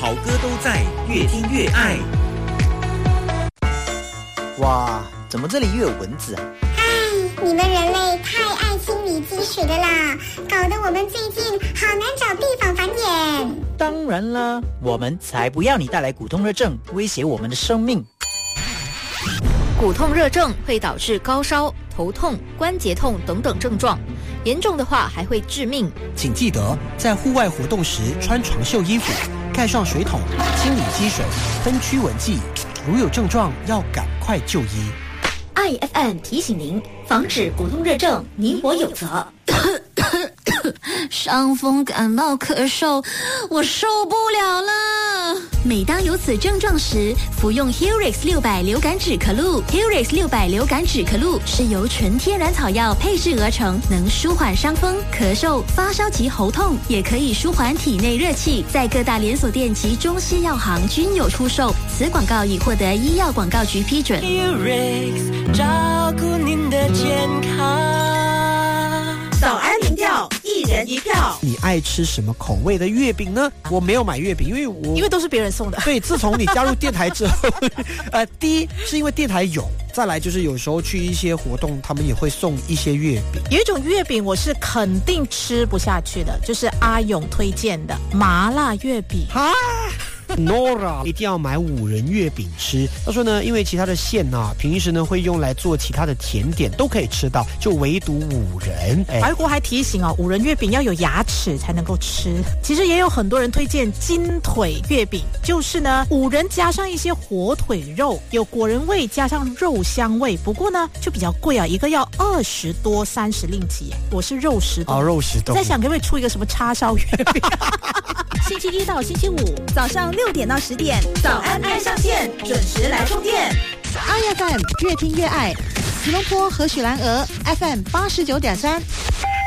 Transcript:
好歌都在，越听越爱。 哇，怎么这里又有蚊子啊？ 你们人类太爱清理积水的啦，搞得我们最近好难找地方繁衍。 当然啦，我们才不要你带来骨痛热症，威胁我们的生命。 骨痛热症会导致高烧、头痛、关节痛等等症状，严重的话还会致命。 请记得在户外活动时穿长袖衣服，盖上水桶，清理积水，喷驱蚊剂。如有症状，要赶快就医。 IFM 提醒您，防止骨痛热症，你我有责。 伤风感冒咳嗽，我受不了了。 每当有此症状时，服用 Helix 600流感止咳露。Helix 600流感止咳露是由纯天然草药配制而成，能舒缓伤风、咳嗽、发烧及喉痛，也可以舒缓体内热气。在各大连锁店及中西药行均有出售。此广告已获得医药广告局批准。 Helix 照顾您的健康。 早安民调，一人一票。 你爱吃什么口味的月饼呢？我没有买月饼，因为都是别人送的。 对，自从你加入电台之后，第一是因为电台有，再来就是有时候去一些活动，他们也会送一些月饼。 有一种月饼我是肯定吃不下去的，就是阿勇推荐的麻辣月饼。 Nora 一定要买5仁月饼吃。他说呢，因为其他的馅平时呢会用来做其他的甜点，都可以吃到，就唯独5仁。 白国还提醒5仁月饼要有牙齿才能够吃。其实也有很多人推荐金腿月饼，就是呢5仁加上一些火腿肉，有果仁味加上肉香味，不过呢就比较贵啊，一个要20多30令吉。我是肉食动物， 肉食动物。 在想可不可以出一个什么叉烧月饼？星期一到星期五早上6点到10点，早安爱上线，准时来充电。 IFM 越听越爱，吉隆坡和许兰俄 FM 89.3。